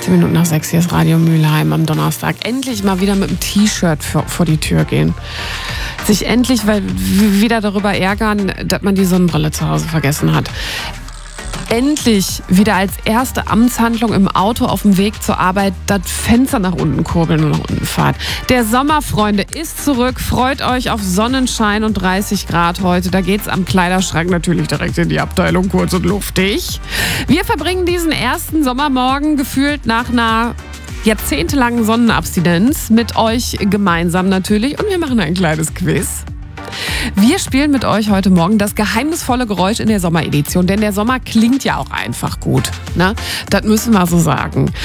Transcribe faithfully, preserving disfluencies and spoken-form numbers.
sechzehn Minuten nach sechs, hier ist Radio Mülheim am Donnerstag. Endlich mal wieder mit dem T-Shirt vor, vor die Tür gehen. Sich endlich weil, wieder darüber ärgern, dass man die Sonnenbrille zu Hause vergessen hat. Endlich wieder als erste Amtshandlung im Auto auf dem Weg zur Arbeit das Fenster nach unten kurbeln und nach unten fahren. Der Sommer, Freunde, ist zurück. Freut euch auf Sonnenschein und dreißig Grad heute. Da geht's am Kleiderschrank natürlich direkt in die Abteilung kurz und luftig. Wir verbringen diesen ersten Sommermorgen gefühlt nach einer jahrzehntelangen Sonnenabstinenz mit euch gemeinsam natürlich. Und wir machen ein kleines Quiz. Wir spielen mit euch heute Morgen das geheimnisvolle Geräusch in der Sommeredition, denn der Sommer klingt ja auch einfach gut, ne? Das müssen wir so sagen.